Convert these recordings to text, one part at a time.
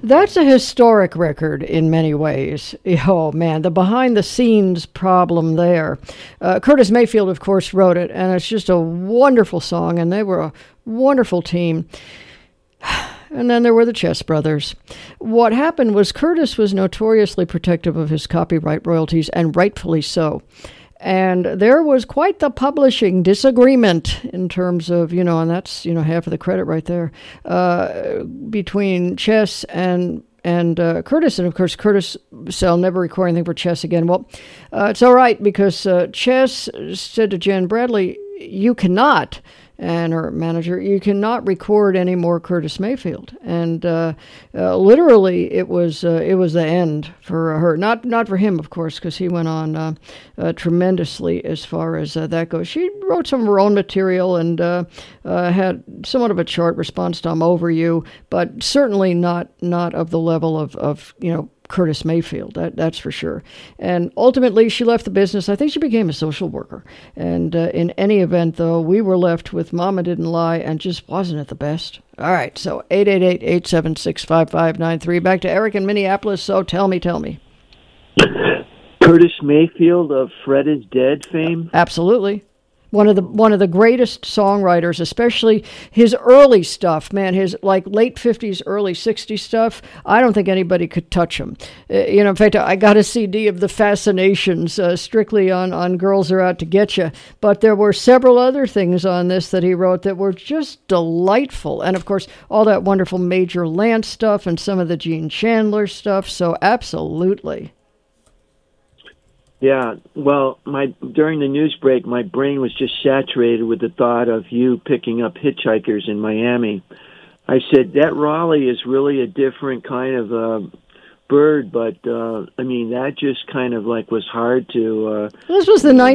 That's a historic record in many ways. Oh, man, the behind-the-scenes problem there. Curtis Mayfield, of course, wrote it, and it's just a wonderful song, and they were a wonderful team. And then there were the Chess Brothers. What happened was Curtis was notoriously protective of his copyright royalties, and rightfully so. And there was quite the publishing disagreement in terms of, and that's, half of the credit right there, between Chess and Curtis. And, of course, Curtis said, "I'll never record anything for Chess again." Well, it's all right, because Chess said to Jan Bradley, "You cannot," and her manager, "you cannot record any more Curtis Mayfield." And literally, it was the end for her. Not for him, of course, because he went on tremendously as far as that goes. She wrote some of her own material and had somewhat of a chart response to "I'm Over You," but certainly not of the level of Curtis Mayfield, that's for sure. And ultimately, she left the business. I think she became a social worker. And in any event, though, we were left with Mama Didn't Lie, and just wasn't it the best? All right, so 888-876-5593. Back to Eric in Minneapolis. So tell me. Curtis Mayfield of Fred is Dead fame? Absolutely. One of the greatest songwriters, especially his early stuff, man, his like late 50s, early 60s stuff. I don't think anybody could touch him. In fact, I got a CD of The Fascinations, strictly on Girls Are Out to Get You. But there were several other things on this that he wrote that were just delightful. And of course, all that wonderful Major Lance stuff and some of the Gene Chandler stuff. So absolutely. Yeah, well, during the news break, my brain was just saturated with the thought of you picking up hitchhikers in Miami. I said, that Raleigh is really a different kind of bird, but, that just kind of like was hard to... This is the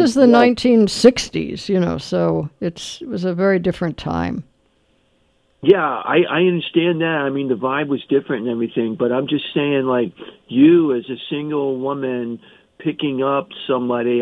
1960s, so it was a very different time. Yeah, I understand that. The vibe was different and everything, but I'm just saying, like, you as a single woman... picking up somebody,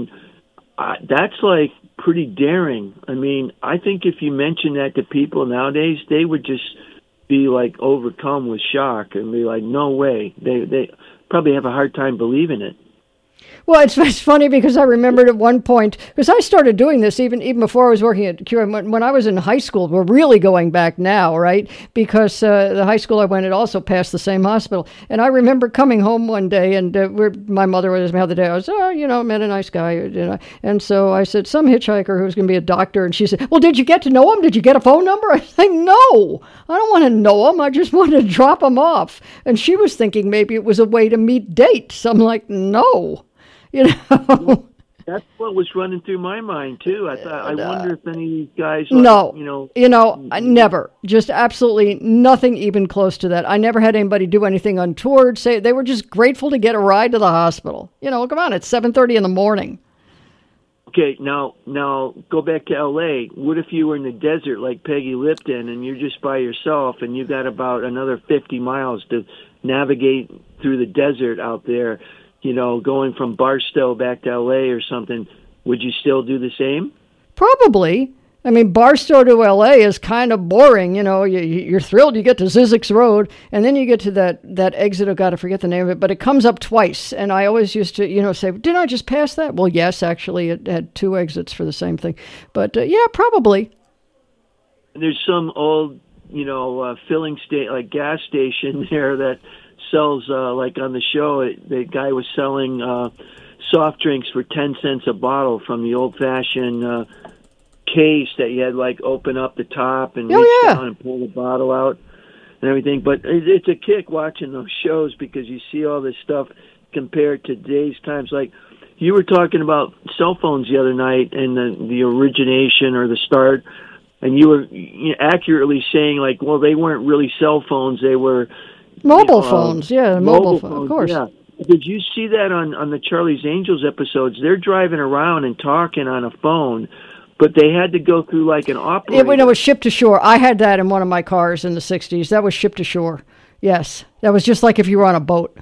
that's like pretty daring. I think if you mention that to people nowadays, they would just be like overcome with shock and be like, no way. They probably have a hard time believing it. Well, it's funny because I remembered at one point, because I started doing this even before I was working at QM, when I was in high school. We're really going back now, right? Because the high school I went at also passed the same hospital. And I remember coming home one day, and my mother was the other day. I was, met a nice guy. And so I said, some hitchhiker who's going to be a doctor. And she said, well, did you get to know him? Did you get a phone number? I said, no, I don't want to know him. I just wanted to drop him off. And she was thinking maybe it was a way to meet dates. I'm like, no. That's what was running through my mind too. I thought, I wonder if any of these guys, I never, just absolutely nothing even close to that. I never had anybody do anything untoward. Say they were just grateful to get a ride to the hospital. Come on, it's 7:30 in the morning. Okay, now go back to L.A. What if you were in the desert like Peggy Lipton and you're just by yourself and you got about another 50 miles to navigate through the desert out there? Going from Barstow back to L.A. or something, would you still do the same? Probably. Barstow to L.A. is kind of boring. You're thrilled you get to Zizek's Road, and then you get to that exit. Oh, God, I forget the name of it, but it comes up twice. And I always used to, say, didn't I just pass that? Well, yes, actually, it had two exits for the same thing. But, yeah, probably. There's some old, filling like gas station there that sells, like on the show, the guy was selling soft drinks for 10 cents a bottle from the old-fashioned case that you had, like, open up the top and reach down and pull the bottle out and everything. But it's a kick watching those shows because you see all this stuff compared to today's times. Like, you were talking about cell phones the other night and the origination or the start, and you were accurately saying, like, well, they weren't really cell phones, they were... Mobile phones, mobile phones, of course. Yeah. Did you see that on the Charlie's Angels episodes? They're driving around and talking on a phone, but they had to go through like an operator. It was ship to shore. I had that in one of my cars in the 60s. That was ship to shore. Yes. That was just like if you were on a boat.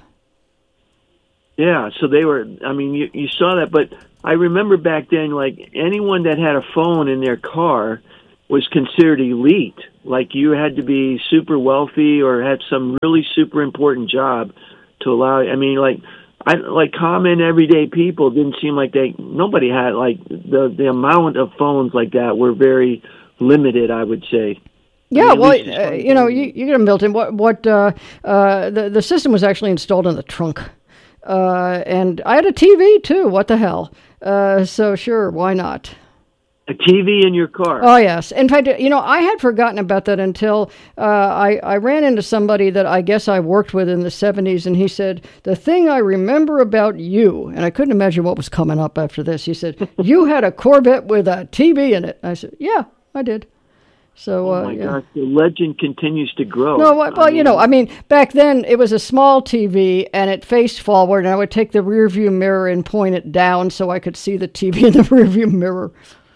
Yeah, so they were, you saw that, but I remember back then, like, anyone that had a phone in their car was considered elite. Like you had to be super wealthy or had some really super important job to allow. I mean, like common everyday people didn't seem like nobody had like the amount of phones like that were very limited, I would say. Yeah, well, you get them built in. The system was actually installed in the trunk, and I had a TV too. What the hell? So sure, why not? A TV in your car. Oh, yes. In fact, I had forgotten about that until I ran into somebody that I guess I worked with in the 70s, and he said, the thing I remember about you, and I couldn't imagine what was coming up after this, he said, you had a Corvette with a TV in it. I said, yeah, I did. So, oh my gosh, the legend continues to grow. No, well, back then it was a small TV and it faced forward, and I would take the rearview mirror and point it down so I could see the TV in the rearview mirror.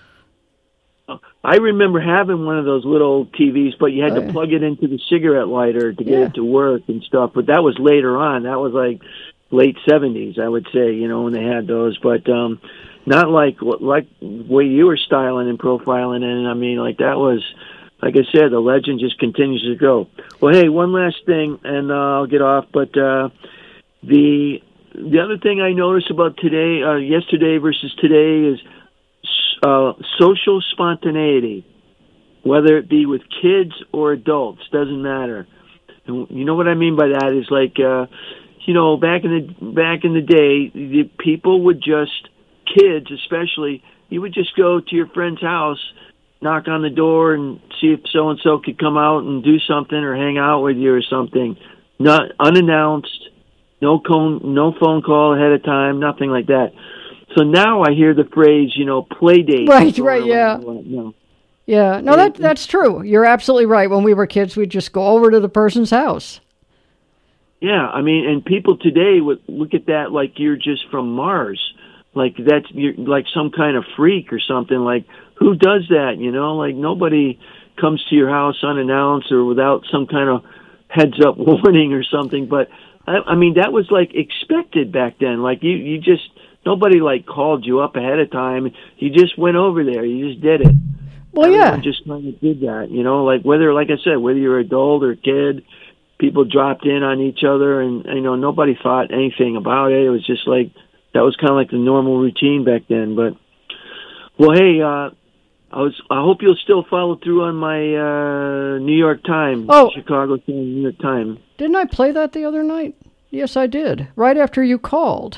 I remember having one of those little TVs, but you had to plug it into the cigarette lighter to get it to work and stuff. But that was later on. That was like late 70s, I would say, when they had those. But not like the way you were styling and profiling it. I mean, like that was, like I said, the legend just continues to go. Well, hey, one last thing, and I'll get off. But the other thing I noticed about yesterday versus today is social spontaneity, whether it be with kids or adults, doesn't matter. And you know what I mean by that is like, back in the day, the people would just, kids especially, you would just go to your friend's house, knock on the door, and see if so and so could come out and do something or hang out with you or something, not unannounced, no phone call ahead of time, nothing like that. So now I hear the phrase, play date. Right, yeah. Yeah, no, that's true. You're absolutely right. When we were kids, we'd just go over to the person's house. Yeah, I mean, and people today would look at that like you're just from Mars. Like you're like some kind of freak or something. Like, who does that, Like, nobody comes to your house unannounced or without some kind of heads-up warning or something. But, I mean, that was, like, expected back then. Like, you just... Nobody like called you up ahead of time. You just went over there. You just did it. Well, Everyone just kind of did that, like like I said, whether you're adult or kid, people dropped in on each other, and nobody thought anything about it. It was just like that was kind of like the normal routine back then. But well, hey, I hope you'll still follow through on my New York Times, Chicago New York Times. Didn't I play that the other night? Yes, I did. Right after you called.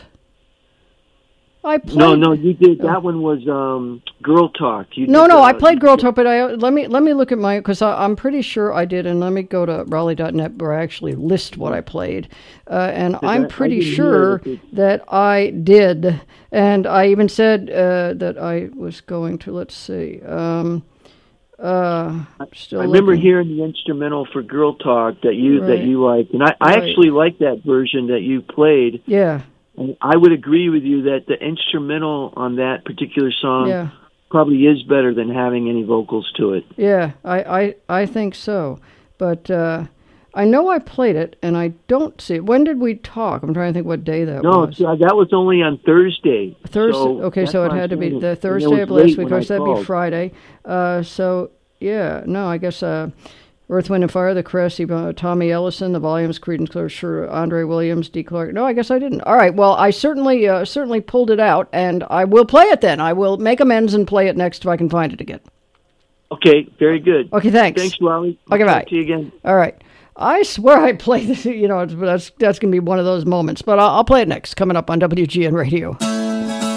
No, you did. That one was Girl Talk. I played Girl Talk, but let me look at because I'm pretty sure I did, and let me go to Raleigh.net where I actually list what I played, and I'm pretty sure that I did, and I even said that I was going to. Let's see. I remember hearing the instrumental for Girl Talk that you liked, and I actually like that version that you played. Yeah. And I would agree with you that the instrumental on that particular song probably is better than having any vocals to it. Yeah, I think so. But I know I played it, and I don't see it. When did we talk? I'm trying to think what day that was. No, that was only on Thursday. Thursday? So it had to be the Thursday of last week, or that'd be Friday. I guess... Earth, Wind & Fire, The Crest, Tommy Ellison, The Volumes, Creedence Clearwater, Andre Williams, D. Clark. No, I guess I didn't. All right, well, I certainly pulled it out, and I will play it then. I will make amends and play it next if I can find it again. Okay, very good. Okay, thanks. Thanks, Wally. Okay, bye. See you again. All right. I swear I played this, that's going to be one of those moments, but I'll play it next, coming up on WGN Radio.